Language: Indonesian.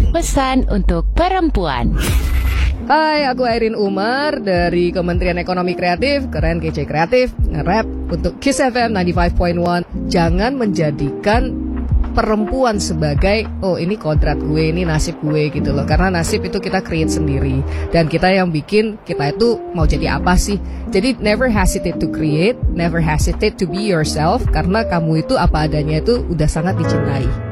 Pesan untuk perempuan. Hai, aku Airin Umar dari Kementerian Ekonomi Kreatif, keren kece kreatif, nge-rap untuk Kiss FM 95.1. Jangan menjadikan perempuan sebagai, oh ini kodrat gue, ini nasib gue gitu loh. Karena nasib itu kita create sendiri. Dan kita yang bikin, kita itu mau jadi apa sih? Jadi never hesitate to create, never hesitate to be yourself. Karena kamu itu apa adanya itu udah sangat dicintai.